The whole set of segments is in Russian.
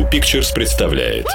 Motion Pictures представляет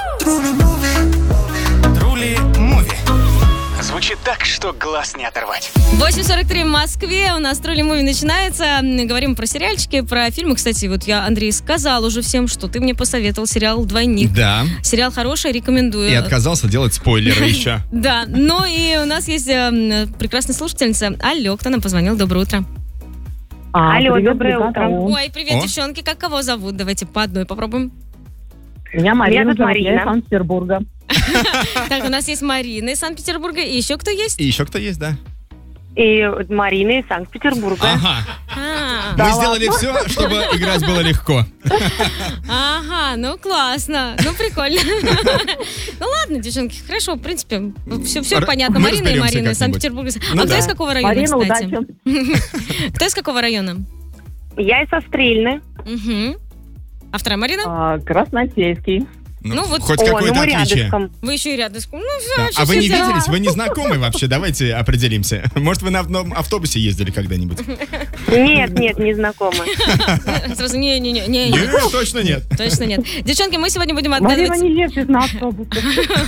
Трули Муви. Звучит так, что глаз не оторвать. 8:43 в Москве. У нас Трули Муви начинается. Говорим про сериальчики, про фильмы. Кстати, вот я, Андрей, сказал уже всем, что ты мне посоветовал сериал «Двойник». Да. Сериал хороший, рекомендую. И отказался делать спойлеры еще. Да, ну и у нас есть прекрасная слушательница. Алло, кто нам позвонил? Доброе утро. Алло, доброе утро. Ой, привет, О. девчонки. Как кого зовут? Давайте по одной попробуем. Меня Марина зовут зовут, я Марина. из Санкт-Петербурга. Так, у нас есть Марина из Санкт-Петербурга. И еще кто есть? И еще кто есть, да? И Марина из Санкт-Петербурга. Ага. А, Мы сделали все, чтобы играть было легко. Ага, ну классно. Ну, прикольно. Ну ладно, девчонки, хорошо, в принципе, все понятно. Мы Марина и разберемся Марина из как-нибудь. Санкт-Петербурга. Ну А кто да. из какого района, Марина, кстати? удачи. Кто из какого района? Я из Стрельны. Угу. А вторая Марина? Красносельский. Ну, вот- хоть О, ну какое-то мы отличие. рядышком. Вы еще и рядом. Ну, Да. всё, А вы не чуть-чуть, да. виделись? Вы не знакомы вообще? Давайте определимся. Может, вы на одном автобусе ездили когда-нибудь? Нет, не знакомы. Сразу не-не-не. Нет, точно нет. Точно нет. Девчонки, мы сегодня будем Марина отгадывать... не ездит на автобусе.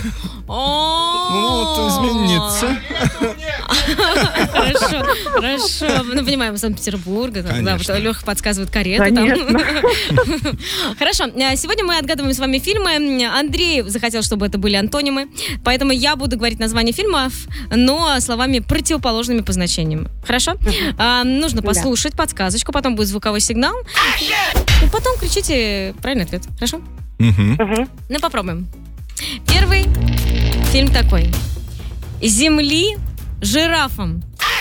Вот изменится. Хорошо. Ну, понимаем, Санкт-Петербурга. Да, Конечно. вот Леха подсказывает карету там. Хорошо. Сегодня мы отгадываем с вами фильмы. Андрей захотел, чтобы это были антонимы. Поэтому я буду говорить название фильмов, но словами противоположными по значениям. Хорошо? Нужно послушать подсказочку, потом будет звуковой сигнал. И потом кричите правильный ответ. Хорошо? Мгм. Ну, попробуем. Первый фильм такой. Земли жирафам.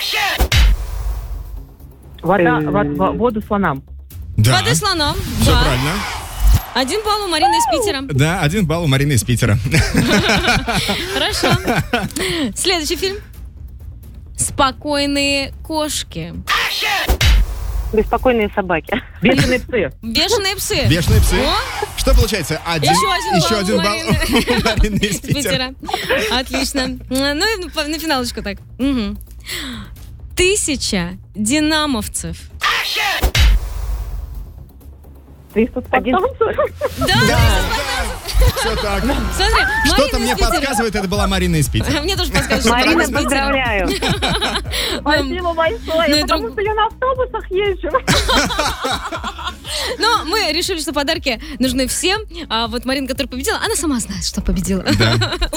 Воду слонам. Да, Воды слоном. все Да. правильно. 1 балл у Марины из Питера. Да, 1 балл у Марины из Питера. Хорошо. Следующий фильм. Спокойные кошки. Беспокойные собаки. Бешеные псы. Бешеные псы. Бешеные псы. О, Что получается? еще один балл у у Марины из из Питера. Питера. Отлично. Ну и на финалочку так. Мгм. 1000 динамовцев. 300 спартанцев. Да, Все так. смотри, Что-то Марина мне из Питера. подсказывает, это была Марина из Питера. Мне тоже подсказывает, что Марина, Марина из Питера. поздравляю. Спасибо большое. Ну и Потому друг- что я на автобусах езжу. Но мы решили, что подарки нужны всем. А вот Марина, которая победила, она сама знает, что победила. Да.